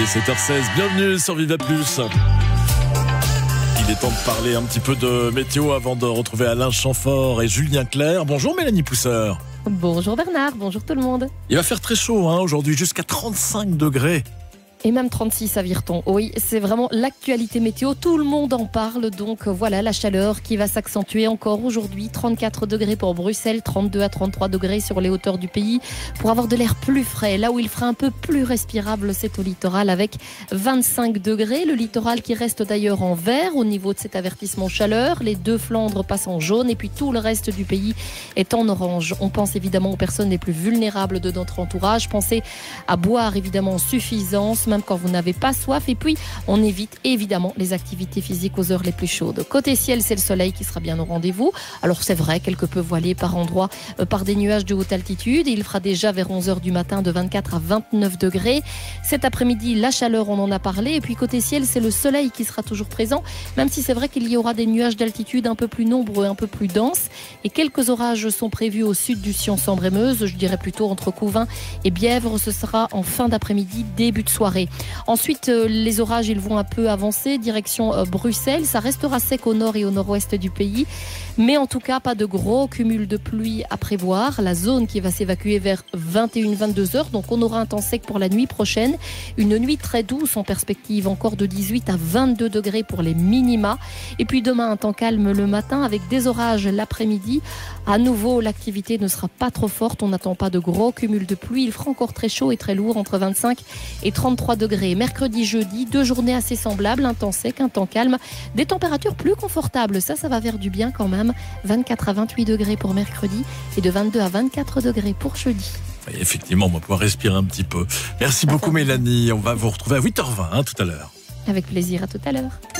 7h16, bienvenue sur Viva Plus. Il est temps de parler un petit peu de météo avant de retrouver Alain Chamfort et Julien Clerc. Bonjour Mélanie Pousseur. Bonjour Bernard, bonjour tout le monde. Il va faire très chaud aujourd'hui, jusqu'à 35 degrés. Et même 36 à Virton. Oui, c'est vraiment l'actualité météo. Tout le monde en parle. Donc voilà, la chaleur qui va s'accentuer encore aujourd'hui. 34 degrés pour Bruxelles, 32 à 33 degrés sur les hauteurs du pays. Pour avoir de l'air plus frais, là où il fera un peu plus respirable, c'est au littoral avec 25 degrés. Le littoral qui reste d'ailleurs en vert au niveau de cet avertissement chaleur. Les deux Flandres passent en jaune et puis tout le reste du pays est en orange. On pense évidemment aux personnes les plus vulnérables de notre entourage. Pensez à boire évidemment en suffisance, même quand vous n'avez pas soif, et puis on évite évidemment les activités physiques aux heures les plus chaudes. Côté ciel, c'est le soleil qui sera bien au rendez-vous. Alors c'est vrai, quelque peu voilé par endroits par des nuages de haute altitude. Il fera déjà vers 11h du matin de 24 à 29 degrés. Cet après-midi, la chaleur, on en a parlé, et puis côté ciel, c'est le soleil qui sera toujours présent, même si c'est vrai qu'il y aura des nuages d'altitude un peu plus nombreux, un peu plus denses, et quelques orages sont prévus au sud du Sion-Sambre-et-Meuse, je dirais plutôt entre Couvin et Bièvre. Ce sera en fin d'après-midi, début de soirée. Ensuite, les orages, ils vont un peu avancer direction Bruxelles. Ça restera sec au nord et au nord-ouest du pays. Mais en tout cas, pas de gros cumul de pluie à prévoir. La zone qui va s'évacuer vers 21-22 heures. Donc, on aura un temps sec pour la nuit prochaine. Une nuit très douce en perspective, encore de 18 à 22 degrés pour les minima. Et puis demain, un temps calme le matin avec des orages l'après-midi. À nouveau, l'activité ne sera pas trop forte. On n'attend pas de gros cumul de pluie. Il fera encore très chaud et très lourd, entre 25 et 33 degrés. Mercredi, jeudi, deux journées assez semblables, un temps sec, un temps calme, des températures plus confortables. Ça va faire du bien quand même. 24 à 28 degrés pour mercredi et de 22 à 24 degrés pour jeudi. Et effectivement, on va pouvoir respirer un petit peu. Merci beaucoup Mélanie. On va vous retrouver à 8h20 tout à l'heure. Avec plaisir, à tout à l'heure.